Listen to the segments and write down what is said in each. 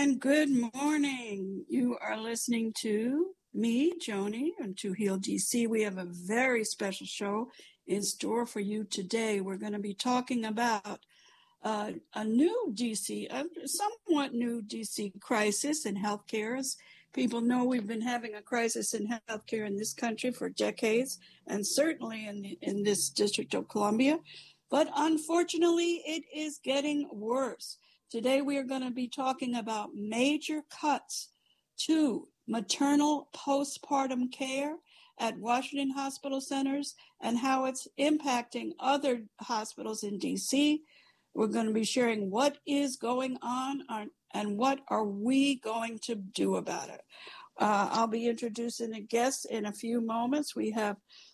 And good morning. You are listening to me, Joni, and To Heal DC. We have a very special show in store for you today. We're going to be talking about a new DC, a somewhat new DC crisis in healthcare. As people know, we've been having a crisis in healthcare in this country for decades, and certainly in this District of Columbia. But unfortunately, it is getting worse. Today, we are going to be talking about major cuts to maternal postpartum care at Washington hospital centers and how it's impacting other hospitals in DC. We're going to be sharing what is going on and what are we going to do about it. I'll be introducing a guest in a few moments. We have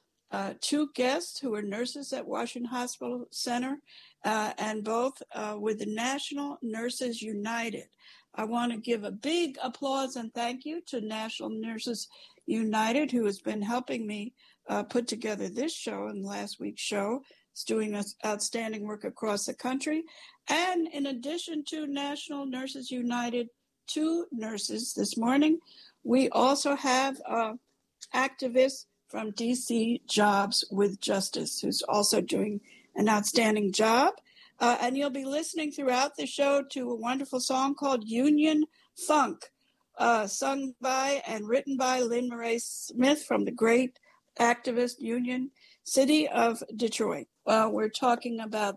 two guests who are nurses at Washington Hospital Center and both with the National Nurses United. I want to give a big applause and thank you to National Nurses United, who has been helping me put together this show and last week's show. It's doing outstanding work across the country. And in addition to National Nurses United, two nurses this morning, we also have activists from DC Jobs with Justice, who's also doing an outstanding job. And you'll be listening throughout the show to a wonderful song called Union Funk, sung by and written by Lynn Marie Smith from the great activist Union City of Detroit. We're talking about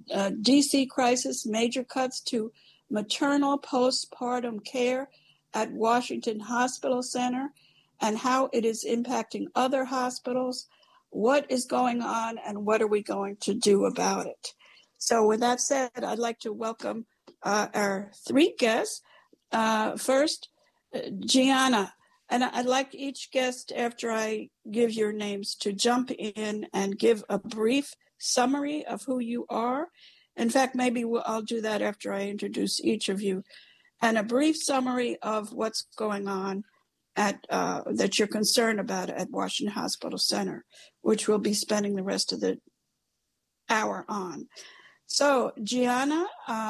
DC crisis, major cuts to maternal postpartum care at Washington Hospital Center, and how it is impacting other hospitals, what is going on, and what are we going to do about it. So with that said, I'd like to welcome our three guests. First, Gianna, and I'd like each guest, after I give your names, to jump in and give a brief summary of who you are. In fact, maybe I'll do that after I introduce each of you, and a brief summary of what's going on at that you're concerned about at Washington Hospital Center, which we'll be spending the rest of the hour on. So Gianna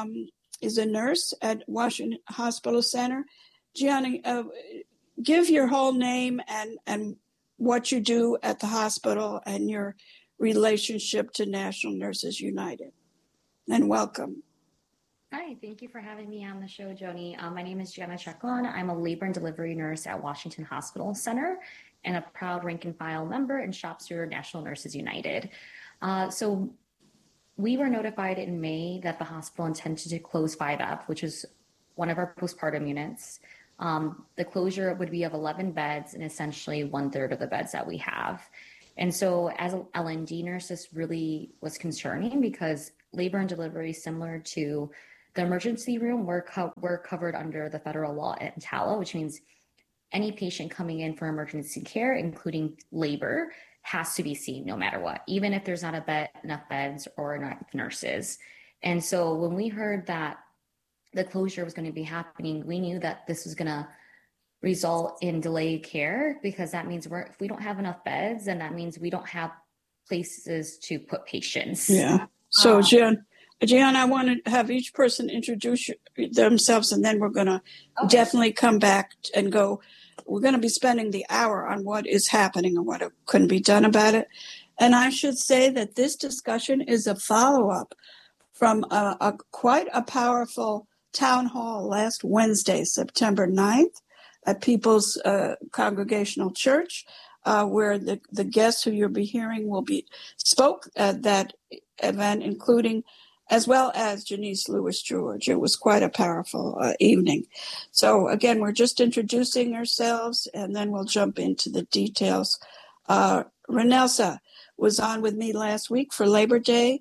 is a nurse at Washington Hospital Center. Gianna, give your whole name and what you do at the hospital and your relationship to National Nurses United. And welcome. Hi, thank you for having me on the show, Joni. My name is Gianna Chacon. I'm a labor and delivery nurse at Washington Hospital Center and a proud rank and file member and shop steward National Nurses United. So we were notified in May that the hospital intended to close 5F, which is one of our postpartum units. The closure would be of 11 beds and essentially 1/3 of the beds that we have. And so as an LND nurse, this really was concerning because labor and delivery, similar to the emergency room, we're covered under the federal law at TALA, which means any patient coming in for emergency care, including labor, has to be seen no matter what, even if there's not enough beds or enough nurses. And so when we heard that the closure was going to be happening, we knew that this was going to result in delayed care, because that means if we don't have enough beds, then that means we don't have places to put patients. Yeah. So Gian, I want to have each person introduce themselves, and then we're going to definitely come back and go. We're going to be spending the hour on what is happening and what couldn't be done about it. And I should say that this discussion is a follow-up from quite a powerful town hall last Wednesday, September 9th, at People's Congregational Church, where the guests who you'll be hearing spoke at that event, including as well as Janice Lewis George. It was quite a powerful evening. So again, we're just introducing ourselves, and then we'll jump into the details. Renelsa was on with me last week for Labor Day.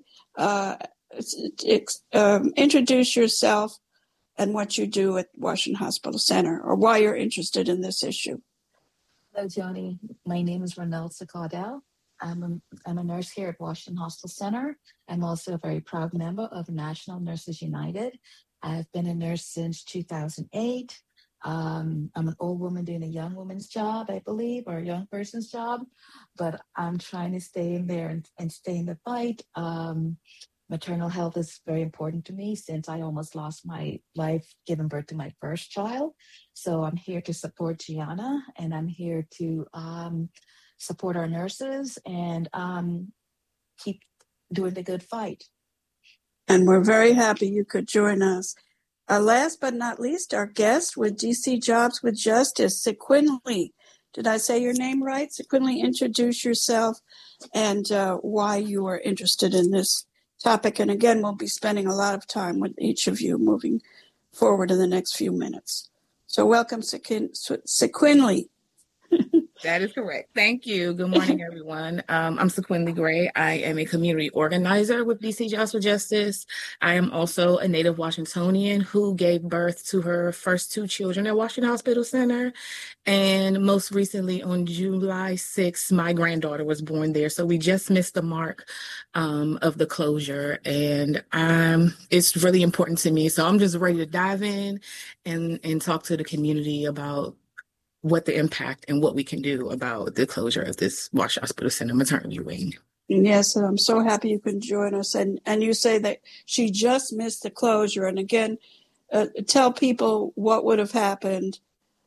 Introduce yourself and what you do at Washington Hospital Center, or why you're interested in this issue. Hello, Joni. My name is Renelsa Caudell. I'm a nurse here at Washington Hospital Center. I'm also a very proud member of National Nurses United. I've been a nurse since 2008. I'm an old woman doing a young woman's job, I believe, or a young person's job, but I'm trying to stay in there and stay in the fight. Maternal health is very important to me since I almost lost my life giving birth to my first child. So I'm here to support Gianna, and I'm here to support our nurses and keep doing the good fight. And we're very happy you could join us. Last but not least, our guest with DC Jobs with Justice, Sequinley. Did I say your name right? Sequinley, introduce yourself and why you are interested in this topic. And again, we'll be spending a lot of time with each of you moving forward in the next few minutes. So welcome, Sequinley. That is correct. Thank you. Good morning, everyone. I'm Sequinley Gray. I am a community organizer with DC Jobs for Justice. I am also a native Washingtonian who gave birth to her first two children at Washington Hospital Center. And most recently, on July 6th, my granddaughter was born there. So we just missed the mark of the closure. And it's really important to me. So I'm just ready to dive in and talk to the community about what the impact and what we can do about the closure of this Washington Hospital Center maternity wing. Yes, and I'm so happy you can join us. And you say that she just missed the closure. And again, tell people what would have happened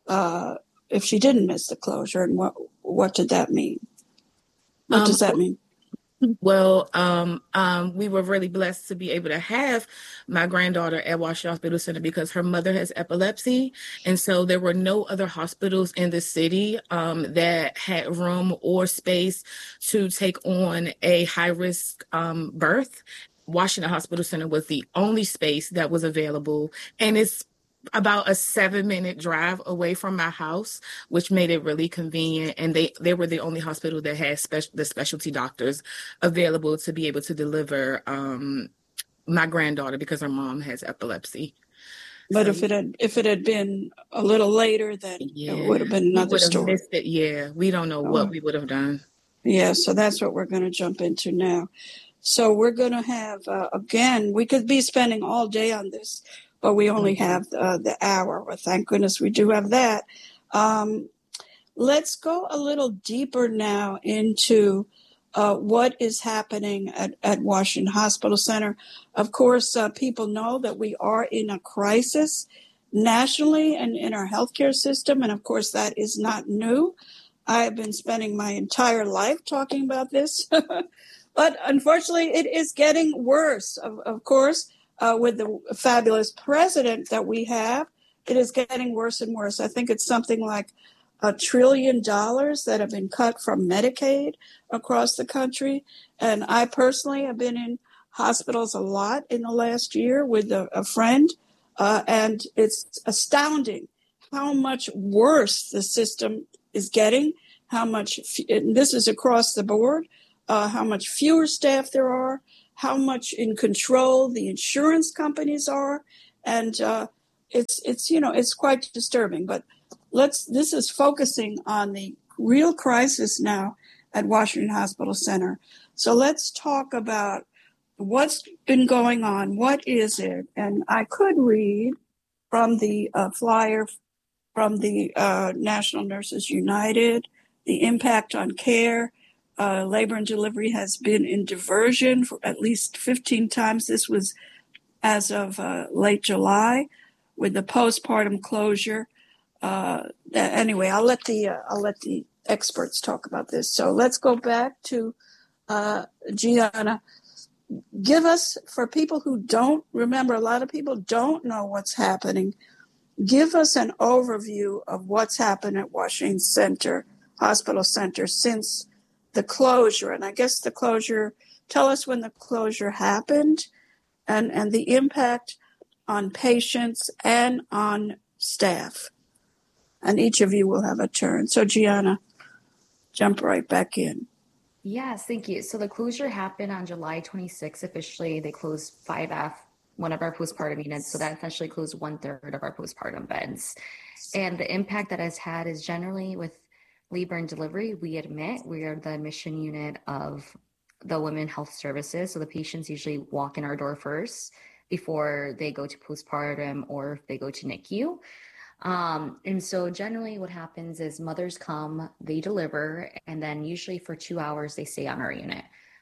if she didn't miss the closure, and what did that mean? What does that mean? Well, we were really blessed to be able to have my granddaughter at Washington Hospital Center because her mother has epilepsy. And so there were no other hospitals in the city that had room or space to take on a high-risk birth. Washington Hospital Center was the only space that was available. And it's about a 7-minute drive away from my house, which made it really convenient. And they were the only hospital that had the specialty doctors available to be able to deliver my granddaughter because her mom has epilepsy. But so, if it had been a little later, then it would have been another story. We would have missed it. Yeah, we don't know what we would have done. Yeah, so that's what we're going to jump into now. So we're going to have, again, we could be spending all day on this, but we only have the hour. Well, thank goodness we do have that. Let's go a little deeper now into what is happening at Washington Hospital Center. Of course, people know that we are in a crisis nationally and in our healthcare system. And of course, that is not new. I've been spending my entire life talking about this. But unfortunately, it is getting worse. Of course, with the fabulous president that we have, it is getting worse and worse. I think it's something like $1 trillion that have been cut from Medicaid across the country. And I personally have been in hospitals a lot in the last year with a friend. And it's astounding how much worse the system is getting, how much, and this is across the board, how much fewer staff there are, how much in control the insurance companies are. And it's quite disturbing. But this is focusing on the real crisis now at Washington Hospital Center. So let's talk about what's been going on. What is it? And I could read from the flyer from the National Nurses United, the impact on care. Labor and delivery has been in diversion for at least 15 times. This was as of late July with the postpartum closure. Anyway, I'll let the experts talk about this. So let's go back to Gianna. Give us, for people who don't remember, a lot of people don't know what's happening. Give us an overview of what's happened at Washington Hospital Center since the closure. And I guess tell us when the closure happened and the impact on patients and on staff. And each of you will have a turn. So Gianna, jump right back in. Yes, thank you. So the closure happened on July 26th. Officially, they closed 5F, one of our postpartum units. So that essentially closed 1/3 of our postpartum beds. And the impact that has had is generally with labor and delivery, we are the admission unit of the Women Health Services. So the patients usually walk in our door first before they go to postpartum or if they go to NICU. And so generally what happens is mothers come, they deliver, and then usually for 2 hours they stay on our unit.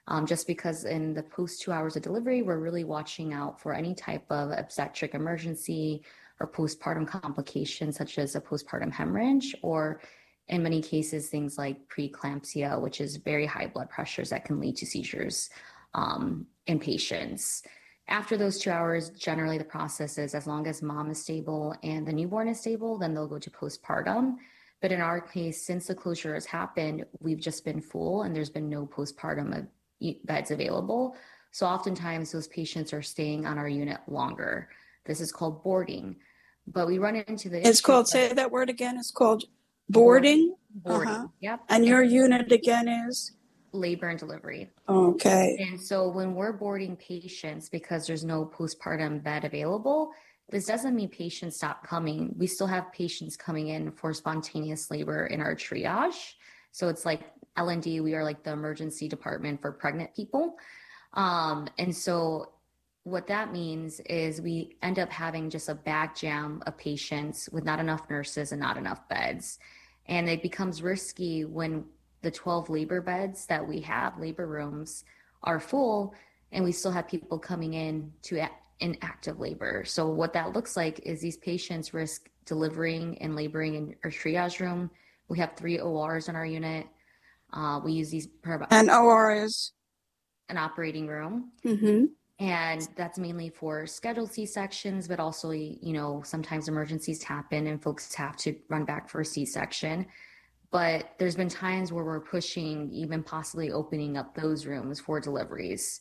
just because in the post 2 hours of delivery, we're really watching out for any type of obstetric emergency or postpartum complications, such as a postpartum hemorrhage, or in many cases, things like preeclampsia, which is very high blood pressures that can lead to seizures in patients. After those 2 hours, generally the process is as long as mom is stable and the newborn is stable, then they'll go to postpartum. But in our case, since the closure has happened, we've just been full and there's been no postpartum beds available. So oftentimes those patients are staying on our unit longer. This is called boarding. But we run into the It's called, say that word again, it's called boarding? Boarding. Yep. And your unit again is? Labor and delivery. Okay. And so when we're boarding patients because there's no postpartum bed available, this doesn't mean patients stop coming. We still have patients coming in for spontaneous labor in our triage. So it's like L&D, we are like the emergency department for pregnant people. And so what that means is we end up having just a bag jam of patients with not enough nurses and not enough beds. And it becomes risky when the 12 labor beds that we have, labor rooms, are full, and we still have people coming in in active labor. So what that looks like is these patients risk delivering and laboring in our triage room. We have 3 ORs in our unit. We use these and OR is an operating room. Mm-hmm. And that's mainly for scheduled C-sections, but also, sometimes emergencies happen and folks have to run back for a C-section. But there's been times where we're pushing, even possibly opening up those rooms for deliveries.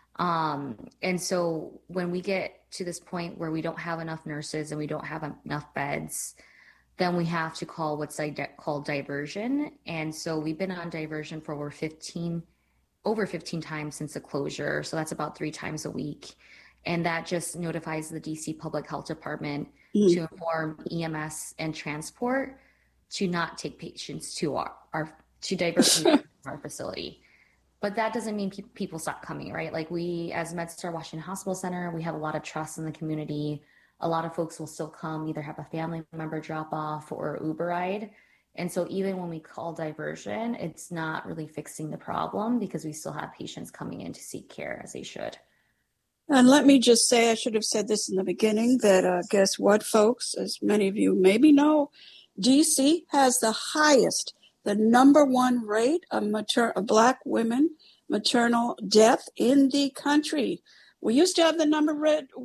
And so when we get to this point where we don't have enough nurses and we don't have enough beds, then we have to call what's called diversion. And so we've been on diversion for over 15 times since the closure. So that's about 3 times a week. And that just notifies the DC Public Health Department to inform EMS and transport to not take patients to to divert from our facility. But that doesn't mean people stop coming, right? Like we, as MedStar Washington Hospital Center, we have a lot of trust in the community. A lot of folks will still come, either have a family member drop off or Uber ride. And so even when we call diversion, it's not really fixing the problem because we still have patients coming in to seek care as they should. And let me just say, I should have said this in the beginning, that guess what, folks, as many of you maybe know, DC has the number 1 rate of Black women maternal death in the country. We used to have the number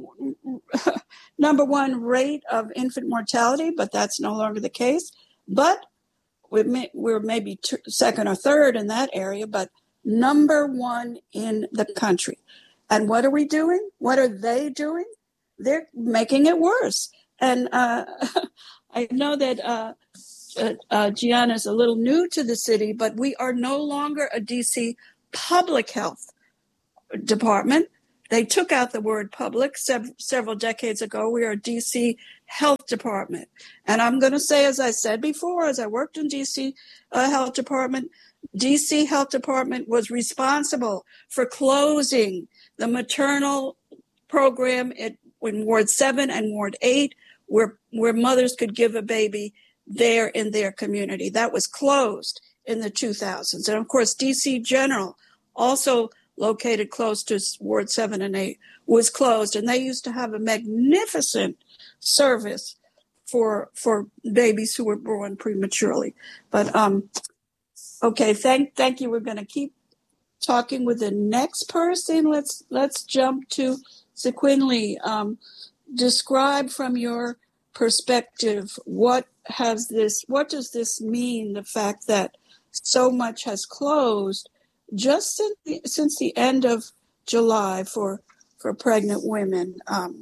1 rate of infant mortality, but that's no longer the case. But we're maybe second or third in that area, but number 1 in the country. And what are we doing? What are they doing? They're making it worse. And I know that Gianna is a little new to the city, but we are no longer a DC public health department. They took out the word public several decades ago. We are a DC health department. And I'm going to say, as I said before, as I worked in DC health department, DC health department was responsible for closing the maternal program in Ward 7 and Ward 8, where mothers could give a baby there in their community. That was closed in the 2000s. And of course, DC General, also located close to Ward 7 and 8, was closed. And they used to have a magnificent service for babies who were born prematurely. But okay, thank you. We're going to keep talking with the next person. Let's jump to Sequinley. Describe from your perspective what does this mean, the fact that so much has closed just since the end of July for pregnant women.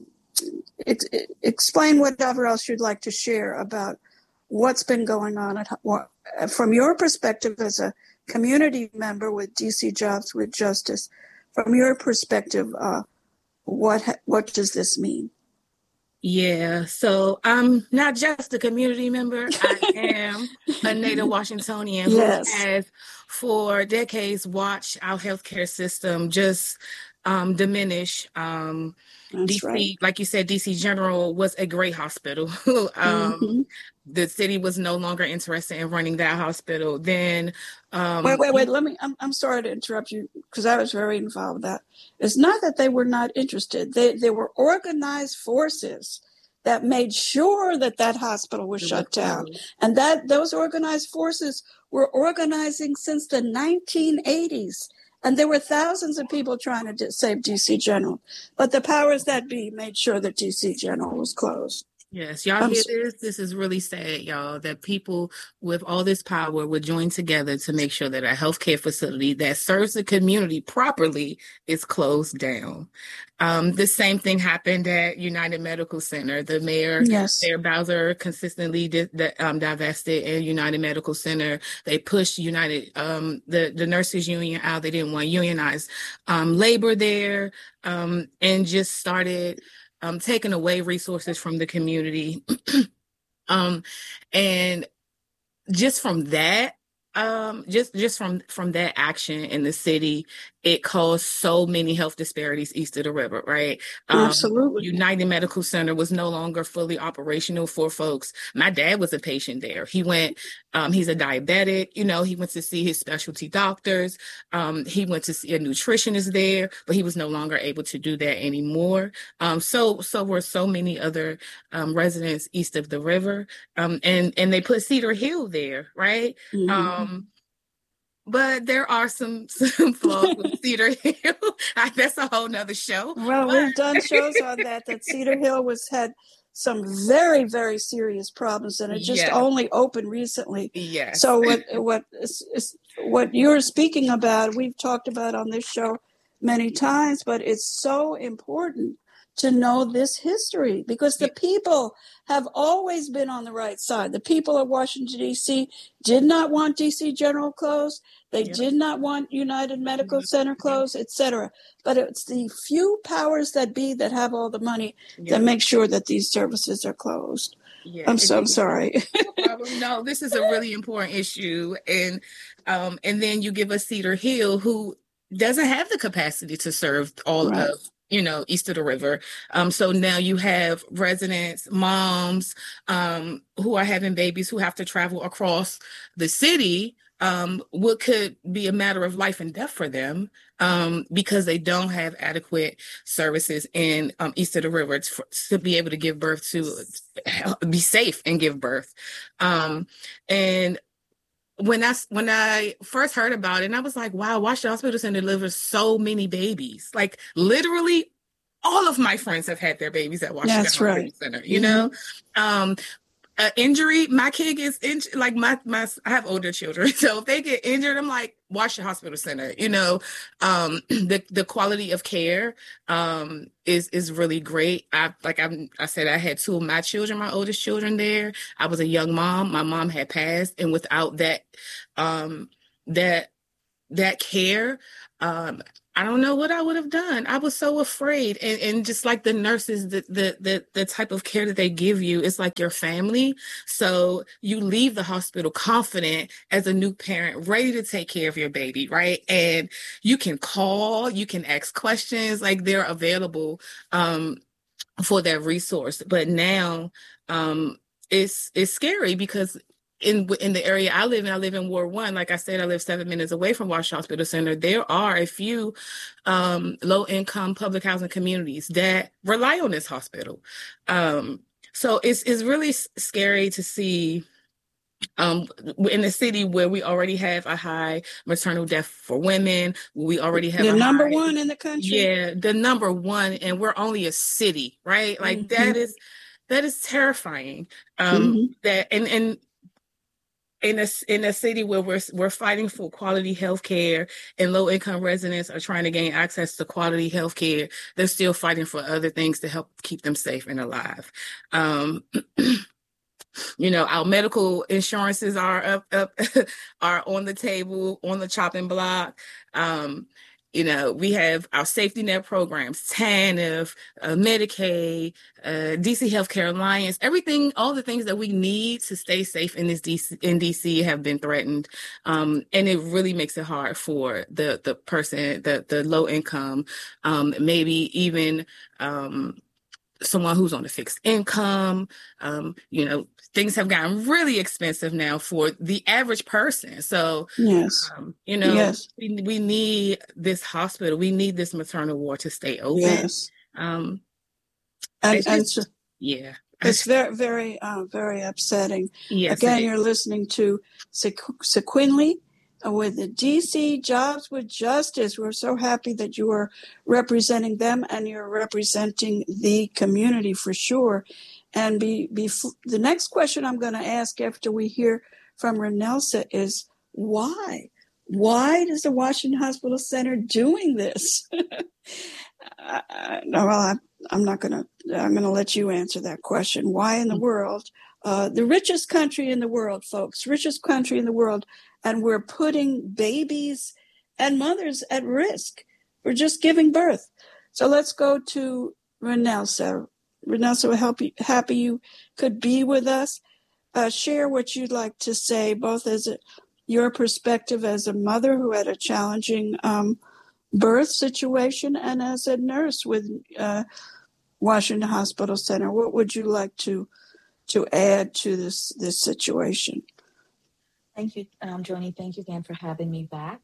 Explain whatever else you'd like to share about what's been going on from your perspective as a community member with DC Jobs with Justice. From your perspective, what does this mean? Yeah, so I'm not just a community member. I am a native Washingtonian who has for decades watched our healthcare system just diminish. That's DC, right. like you said, DC General was a great hospital. Mm-hmm. The city was no longer interested in running that hospital. Then, Wait. I'm sorry to interrupt you because I was very involved with that. It's not that they were not interested. They were organized forces that made sure that that hospital was shut down, and that those organized forces were organizing since the 1980s. And there were thousands of people trying to save DC General, but the powers that be made sure that DC General was closed. yes, y'all hear this? This is really sad, y'all, that people with all this power would join together to make sure that a healthcare facility that serves the community properly is closed down. The same thing happened at United Medical Center. The mayor, Yes. Mayor Bowser, consistently divested in United Medical Center. They pushed United, the nurses union out. They didn't want unionized labor there, and just started taking away resources from the community. And just from that, just from that action in the city, it caused so many health disparities east of the river, right? Absolutely. United Medical Center was no longer fully operational for folks. My dad was a patient there. He went, he's a diabetic, he went to see his specialty doctors. He went to see a nutritionist there, but he was no longer able to do that anymore. So were so many other residents east of the river. And they put Cedar Hill there, right? Mm-hmm. But there are some flaws with Cedar Hill. That's a whole nother show. Well, we've done shows on that Cedar Hill had some very, very serious problems, and it just only opened recently. Yes. So what you're speaking about, we've talked about on this show many times, but it's so important to know this history because the people have always been on the right side. The people of Washington, D.C. did not want D.C. General closed. They did not want United Medical Center closed, etc. But it's the few powers that be that have all the money that make sure that these services are closed. I'm so sorry. No problem. No, this is a really important issue. And then you give us Cedar Hill, who doesn't have the capacity to serve all of east of the river. So now you have residents, moms, who are having babies who have to travel across the city, what could be a matter of life and death for them, because they don't have adequate services in east of the river to be able to give birth, to be safe and give birth. And when I first heard about it, and I was like, wow, Washington Hospital Center delivers so many babies. Like literally all of my friends have had their babies at Washington Hospital Center, injury, my kid gets injured, like I have older children. So if they get injured, I'm like, Washington Hospital Center, the quality of care is really great. I said, I had two of my children, my oldest children there. I was a young mom. My mom had passed. And without that care, I don't know what I would have done. I was so afraid. And just like the nurses, the type of care that they give you is like your family. So you leave the hospital confident as a new parent, ready to take care of your baby, right? And you can call, you can ask questions, like they're available for that resource. But now it's scary because in the area I live in Ward 1. Like I said, I live 7 minutes away from Washington Hospital Center. There are a few low-income public housing communities that rely on this hospital. So it's really scary to see in a city where we already have a high maternal death for women. We already have the number one in the country. Yeah, the number one, and we're only a city, right? Like that is terrifying. That and in a city where we're fighting for quality health care and low income residents are trying to gain access to quality health care, they're still fighting for other things to help keep them safe and alive. Our medical insurances are up are on the table, on the chopping block. we have our safety net programs, TANF, Medicaid, DC Healthcare Alliance, everything, all the things that we need to stay safe in DC have been threatened. And it really makes it hard for the person, the low income, maybe even someone who's on a fixed income. Things have gotten really expensive now for the average person. So, yes, yes. we need this hospital. We need this maternal ward to stay open. Yes. It's very, very, very upsetting. Yes. Again, you're listening to Sequinley with the DC Jobs with Justice. We're so happy that you are representing them and you're representing the community for sure. And the next question I'm going to ask after we hear from Renelsa is why? Why is the Washington Hospital Center doing this? I'm going to let you answer that question. Why in the world? The richest country in the world, folks, richest country in the world. And we're putting babies and mothers at risk for just giving birth. So let's go to Renelsa. Renelsa, we're happy you could be with us. Share what you'd like to say, both as your perspective as a mother who had a challenging birth situation and as a nurse with Washington Hospital Center. What would you like to add to this situation? Thank you, Joni. Thank you again for having me back.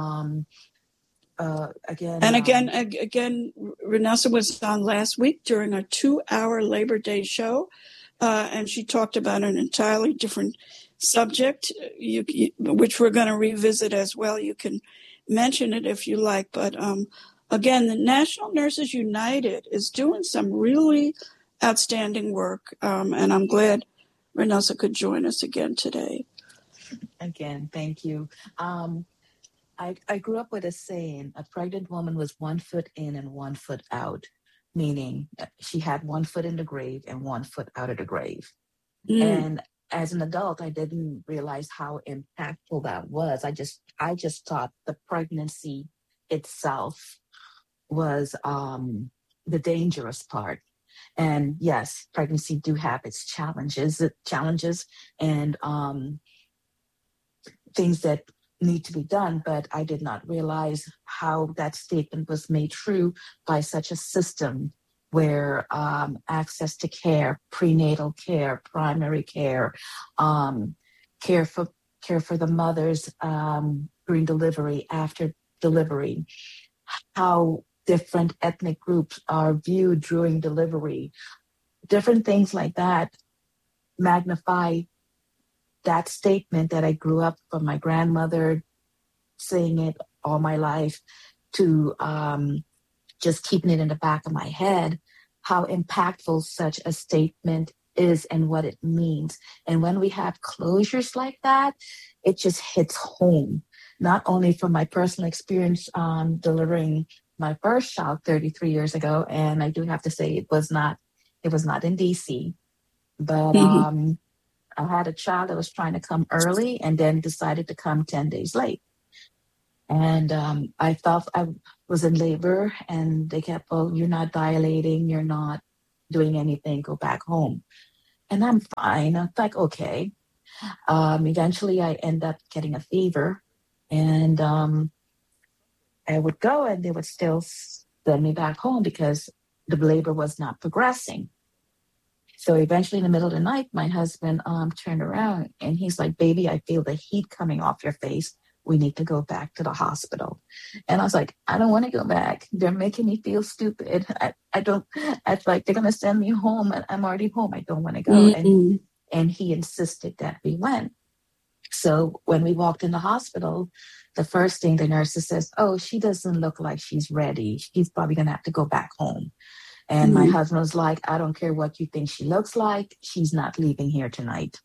Again, Renelsa was on last week during a 2-hour Labor Day show, and she talked about an entirely different subject, which we're going to revisit as well. You can mention it if you like, but again, the National Nurses United is doing some really outstanding work, and I'm glad Renelsa could join us again today. Again, thank you. I grew up with a saying, a pregnant woman was 1 foot in and 1 foot out, meaning she had 1 foot in the grave and 1 foot out of the grave. And as an adult, I didn't realize how impactful that was. I just thought the pregnancy itself was the dangerous part. And yes, pregnancy do have its challenges and things that need to be done, but I did not realize how that statement was made true by such a system where access to care, prenatal care, primary care, care for the mothers during delivery, after delivery, how different ethnic groups are viewed during delivery, different things like that magnify that statement that I grew up from my grandmother saying it all my life to just keeping it in the back of my head, how impactful such a statement is and what it means. And when we have closures like that, it just hits home, not only from my personal experience delivering my first child 33 years ago. And I do have to say it was not in DC, but I had a child that was trying to come early and then decided to come 10 days late. And I thought I was in labor and they kept, oh, you're not dilating, you're not doing anything, go back home. And I'm fine. I'm like, okay. Eventually I end up getting a fever and I would go and they would still send me back home because the labor was not progressing. So eventually in the middle of the night, my husband turned around and he's like, baby, I feel the heat coming off your face. We need to go back to the hospital. And I was like, I don't want to go back. They're making me feel stupid. It's like, they're going to send me home and I'm already home. I don't want to go. And he insisted that we went. So when we walked in the hospital, the first thing the nurse says, oh, she doesn't look like she's ready. She's probably going to have to go back home. And my husband was like, I don't care what you think she looks like. She's not leaving here tonight.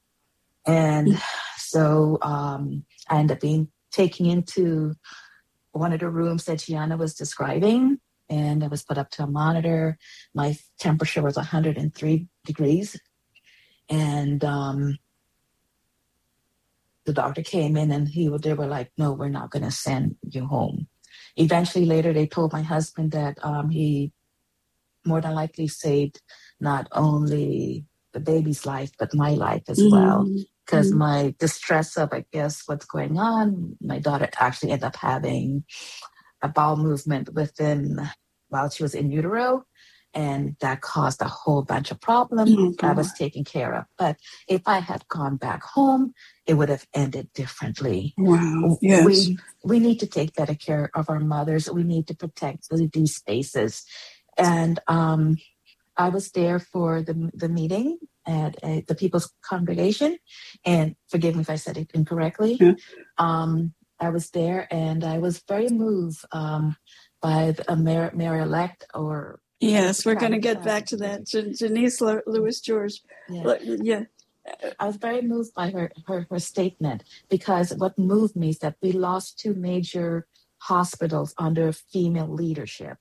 And so I ended up being taken into one of the rooms that Gianna was describing. And I was put up to a monitor. My temperature was 103 degrees. And the doctor came in and they were like, no, we're not going to send you home. Eventually, later, they told my husband that he more than likely saved not only the baby's life, but my life as well. Because my distress of, I guess, what's going on, my daughter actually ended up having a bowel movement while she was in utero. And that caused a whole bunch of problems I was taken care of. But if I had gone back home, it would have ended differently. Wow. Yes. We need to take better care of our mothers. We need to protect these spaces. And I was there for the meeting at the People's Congregation. And forgive me if I said it incorrectly. Yeah. I was there and I was very moved by a mayor-elect or... Yes, we're going to get back to that. Janice Lewis George. Yeah. I was very moved by her statement, because what moved me is that we lost 2 major hospitals under female leadership.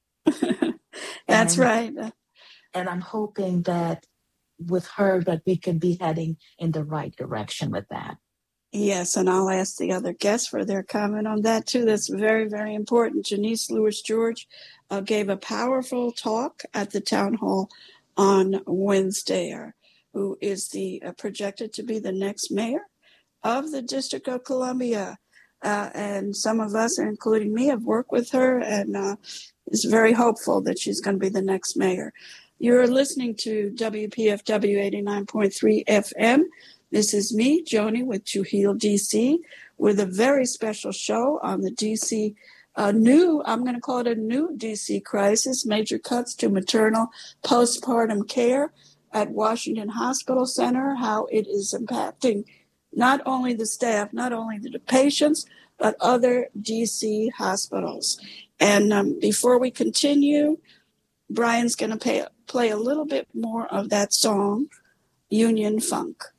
That's right. And I'm hoping that with her that we can be heading in the right direction with that. Yes, and I'll ask the other guests for their comment on that too. That's very, very important. Janice Lewis George gave a powerful talk at the town hall on Wednesday, who is projected to be the next mayor of the District of Columbia. And some of us, including me, have worked with her, and is very hopeful that she's going to be the next mayor. You're listening to WPFW 89.3 FM. This is me, Joni, with To Heal DC, with a very special show on the DC I'm going to call it a new DC crisis, major cuts to maternal postpartum care at Washington Hospital Center, how it is impacting not only the staff, not only the patients, but other DC hospitals. And before we continue, Brian's going to play a little bit more of that song, Union Funk.